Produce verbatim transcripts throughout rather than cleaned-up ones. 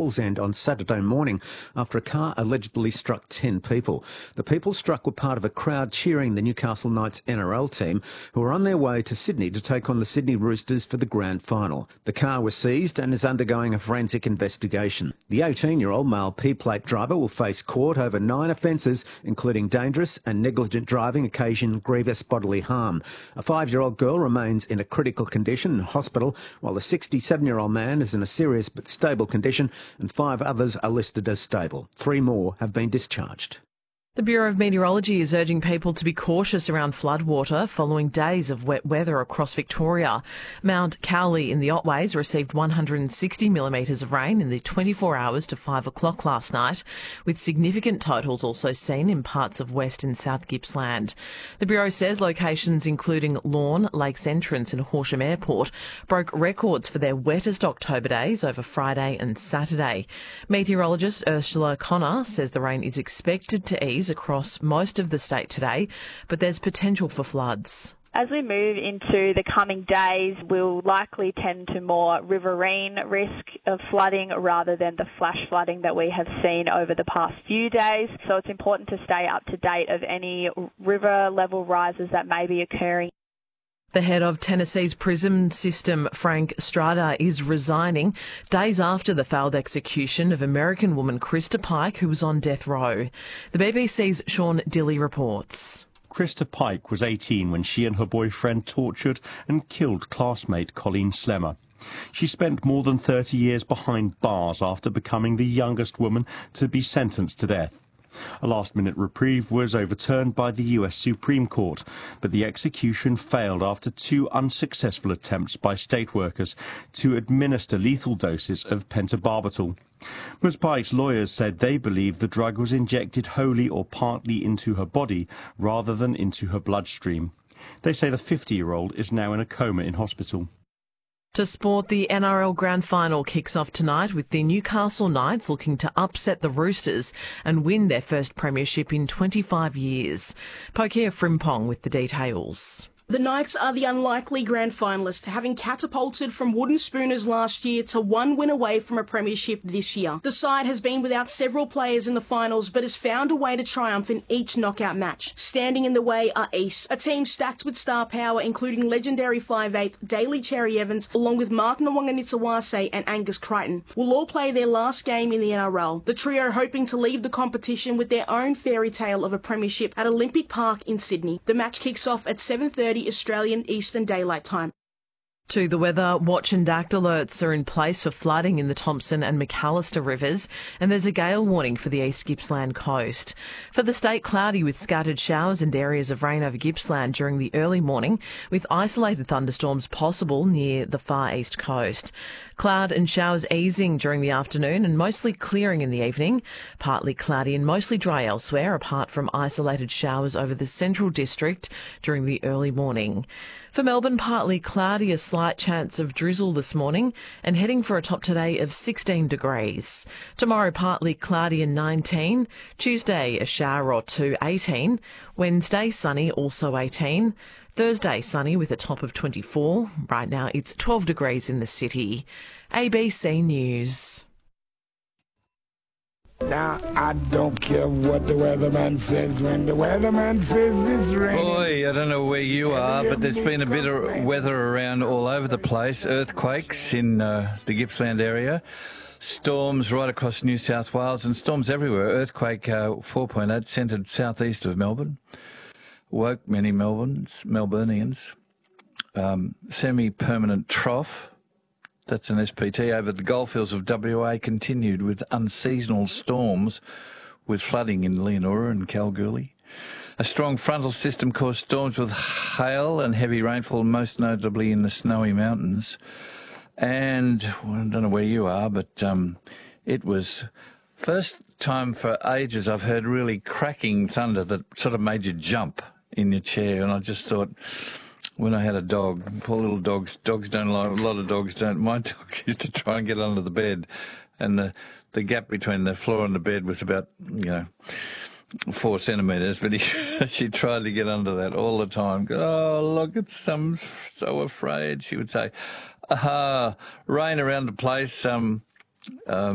Wallsend on Saturday morning after a car allegedly struck ten people. The people struck were part of a crowd cheering the Newcastle Knights N R L team, who are on their way to Sydney to take on the Sydney Roosters for the grand final. The car was seized and is undergoing a forensic investigation. The eighteen-year-old male P-plate driver will face court over nine offences, including dangerous and negligent driving occasioning grievous bodily harm. A five-year-old girl remains in a critical condition in hospital, while a sixty-seven-year-old man is in a serious but stable condition, and five others are listed as stable. Three more have been discharged. The Bureau of Meteorology is urging people to be cautious around floodwater following days of wet weather across Victoria. Mount Cowley in the Otways received one hundred sixty millimetres of rain in the twenty-four hours to five o'clock last night, with significant totals also seen in parts of West and South Gippsland. The Bureau says locations including Lorne, Lakes Entrance and Horsham Airport broke records for their wettest October days over Friday and Saturday. Meteorologist Ursula Connor says the rain is expected to ease across most of the state today, but there's potential for floods. As we move into the coming days, we'll likely tend to more riverine risk of flooding rather than the flash flooding that we have seen over the past few days. So it's important to stay up to date of any river level rises that may be occurring. The head of Tennessee's prison system, Frank Strada, is resigning days after the failed execution of American woman Krista Pike, who was on death row. The B B C's Sean Dilley reports. Krista Pike was eighteen when she and her boyfriend tortured and killed classmate Colleen Slemmer. She spent more than thirty years behind bars after becoming the youngest woman to be sentenced to death. A last-minute reprieve was overturned by the U S Supreme Court, but the execution failed after two unsuccessful attempts by state workers to administer lethal doses of pentobarbital. Miz Pike's lawyers said they believe the drug was injected wholly or partly into her body rather than into her bloodstream. They say the fifty-year-old is now in a coma in hospital. To sport, the N R L Grand Final kicks off tonight with the Newcastle Knights looking to upset the Roosters and win their first premiership in twenty-five years. Pokia Frimpong with the details. The Knights are the unlikely grand finalists, having catapulted from wooden spooners last year to one win away from a premiership this year. The side has been without several players in the finals, but has found a way to triumph in each knockout match. Standing in the way are East, a team stacked with star power, including legendary five eight Daly Cherry Evans, along with Mark Nwanganitsawase and Angus Crichton, will all play their last game in the N R L. The trio hoping to leave the competition with their own fairy tale of a premiership at Olympic Park in Sydney. The match kicks off at seven thirty Australian Eastern Daylight Time. To the weather, watch and act alerts are in place for flooding in the Thompson and McAllister rivers, and there's a gale warning for the East Gippsland coast. For the state, cloudy with scattered showers and areas of rain over Gippsland during the early morning, with isolated thunderstorms possible near the far east coast. Cloud and showers easing during the afternoon and mostly clearing in the evening. Partly cloudy and mostly dry elsewhere, apart from isolated showers over the central district during the early morning. For Melbourne, partly cloudy, a slight chance of drizzle this morning, and heading for a top today of sixteen degrees. Tomorrow, partly cloudy and nineteen. Tuesday, a shower or two, eighteen. Wednesday, sunny, also eighteen. Thursday, sunny with a top of twenty-four. Right now, it's twelve degrees in the city. A B C News. Now, I don't care what the weatherman says when the weatherman says it's raining. Boy, I don't know where you are, but there's been a bit of weather around all over the place. Earthquakes in uh, the Gippsland area. Storms right across New South Wales and storms everywhere. Earthquake uh, four point eight centred southeast of Melbourne. Woke many Melbournes, Melburnians. Um, semi-permanent trough. That's an S P T over the goldfields of W A continued with unseasonal storms with flooding in Leonora and Kalgoorlie. A strong frontal system caused storms with hail and heavy rainfall, most notably in the Snowy Mountains. And well, I don't know where you are, but um, it was first time for ages I've heard really cracking thunder that sort of made you jump in your chair. And I just thought, when I had a dog, poor little dogs, dogs don't like, a lot of dogs don't. My dog used to try and get under the bed, and the, the gap between the floor and the bed was about, you know, four centimetres, but he, she tried to get under that all the time. Oh, look, it's, I'm so afraid, she would say. Ah, rain around the place, um, um,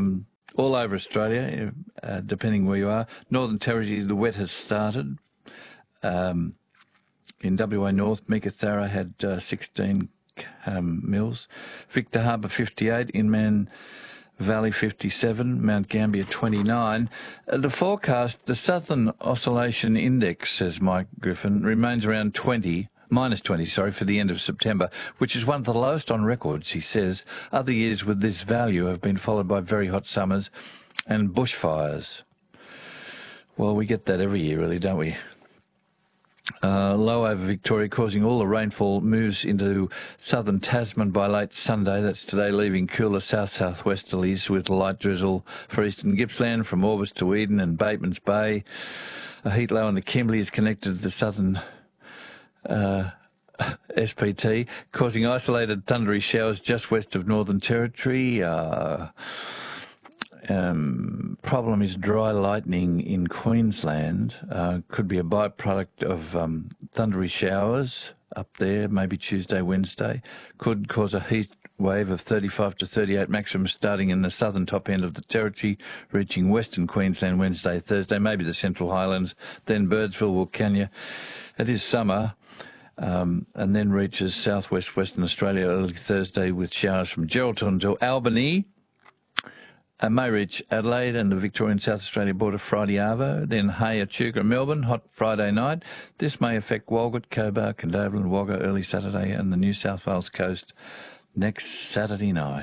all over Australia, uh, depending where you are. Northern Territory, the wet has started. Um, in W A North, Meekatharra had uh, sixteen um, mils. Victor Harbour, fifty-eight. Inman Valley, fifty-seven. Mount Gambier, twenty-nine. Uh, the forecast, the Southern Oscillation Index, says Mike Griffin, remains around twenty. Minus twenty, sorry, for the end of September, which is one of the lowest on records, he says. Other years with this value have been followed by very hot summers and bushfires. Well, we get that every year, really, don't we? Uh, low over Victoria, causing all the rainfall moves into southern Tasman by late Sunday. That's today, leaving cooler south-southwesterlies with light drizzle for eastern Gippsland from Orbis to Eden and Bateman's Bay. A heat low in the Kimberley is connected to the southern Uh, S P T, causing isolated thundery showers just west of Northern Territory. Uh, um, problem is dry lightning in Queensland. Uh, could be a byproduct of um, thundery showers up there, maybe Tuesday, Wednesday. Could cause a heat wave of thirty-five to thirty-eight maximum starting in the southern top end of the territory, reaching western Queensland Wednesday, Thursday, maybe the Central Highlands, then Birdsville, Wilcannia. It is summer. Um, and then reaches southwest Western Australia early Thursday with showers from Geraldton to Albany. And may reach Adelaide and the Victorian South Australia border Friday arvo. Then Hay, Echuca, Melbourne, hot Friday night. This may affect Walgett, Cobar, Condobolin and Wagga early Saturday and the New South Wales coast next Saturday night.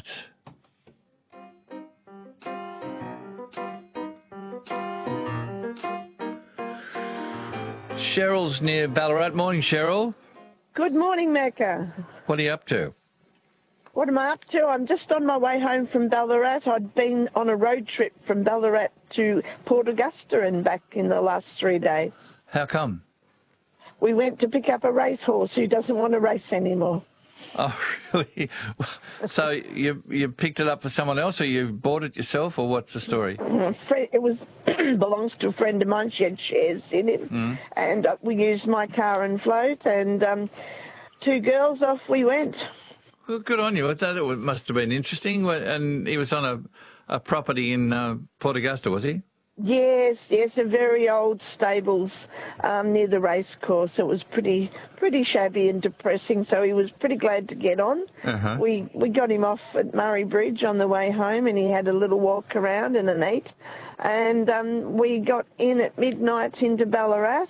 Cheryl's near Ballarat. Morning, Cheryl. Good morning, Mecca. What are you up to? What am I up to? I'm just on my way home from Ballarat. I'd been on a road trip from Ballarat to Port Augusta and back in the last three days. How come? We went to pick up a racehorse who doesn't want to race anymore. Oh, really? So you you picked it up for someone else, or you bought it yourself, or what's the story? It was belongs to a friend of mine. She had shares in it, mm. and uh, we used my car and float, and um, two girls, off we went. Well, good on you. I thought it must have been interesting. And he was on a, a property in uh, Port Augusta, was he? Yes, yes, a very old stables um, near the race course. It was pretty pretty shabby and depressing, so he was pretty glad to get on. Uh-huh. We we got him off at Murray Bridge on the way home, and he had a little walk around and an eat. And um, we got in at midnight into Ballarat.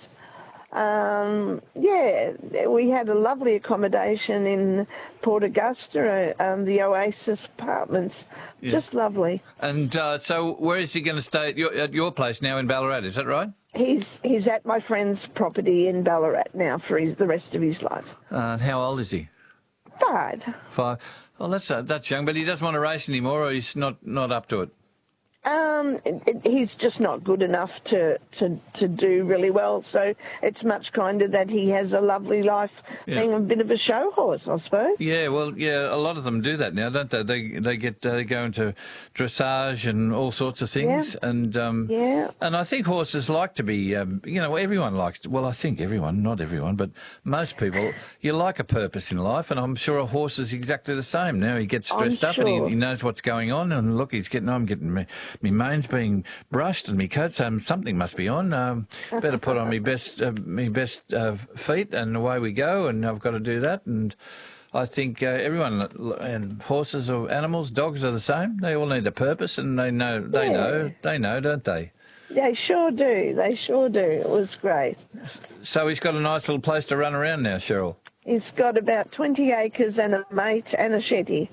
Um, yeah, we had a lovely accommodation in Port Augusta, uh, um, the Oasis Apartments. Yeah. Just lovely. And uh, so where is he going to stay? At your, at your place now in Ballarat, is that right? He's he's at my friend's property in Ballarat now for his, the rest of his life. Uh, how old is he? Five. Five. Well, that's uh, that's young, but he doesn't want to race anymore, or he's not, not up to it? Um, it, it, he's just not good enough to, to, to do really well, so it's much kinder that he has a lovely life yeah. being a bit of a show horse, I suppose. Yeah, well, yeah, a lot of them do that now, don't they? They they get uh, they go into dressage and all sorts of things, yeah. and um, yeah, and I think horses like to be, um, you know, everyone likes to, well, I think everyone, not everyone, but most people, you like a purpose in life, and I'm sure a horse is exactly the same. Now he gets dressed I'm up sure. and he, he knows what's going on, and look, he's getting, I'm getting me. My mane's being brushed and my coat, um, something must be on. Um, better put on my best, uh, my best uh, feet, and away we go. And I've got to do that. And I think uh, everyone, and horses or animals, dogs are the same. They all need a purpose, and they know, they yeah. know, they know, don't they? They sure do. They sure do. It was great. So he's got a nice little place to run around now, Cheryl. He's got about twenty acres and a mate and a shetty.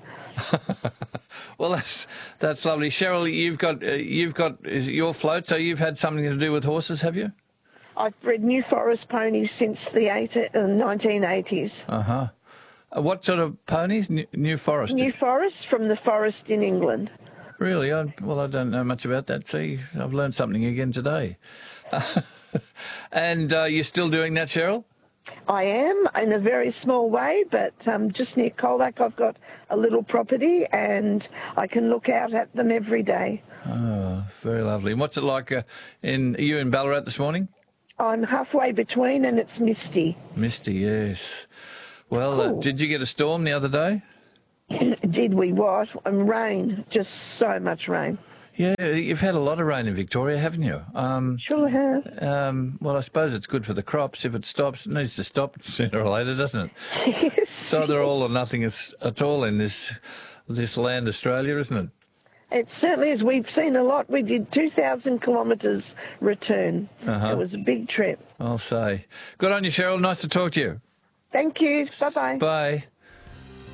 Well, that's that's lovely, Cheryl. You've got uh, you've got is it your float, so you've had something to do with horses, have you? I've bred New Forest ponies since the eighty, uh, nineteen eighties. Uh-huh. Uh, what sort of ponies? New, New Forest? New Forest from the forest in England. Really? I, well, I don't know much about that. See, I've learned something again today. Uh, and uh, you're still doing that, Cheryl? I am, in a very small way, but um, just near Colac I've got a little property and I can look out at them every day. Oh, very lovely. And what's it like uh, in, are you in Ballarat this morning? I'm halfway between and it's misty. Misty, yes. Well, uh, did you get a storm the other day? Did we what? And rain, just so much rain. Yeah, you've had a lot of rain in Victoria, haven't you? Um, Sure have. um, well, I suppose it's good for the crops. If it stops, it needs to stop sooner or later, doesn't it? Yes. It's either all or nothing at all in this this land, Australia, isn't it? It certainly is. We've seen a lot. We did two thousand kilometres return. Uh-huh. It was a big trip. I'll say. Good on you, Cheryl. Nice to talk to you. Thank you. Bye-bye. Bye.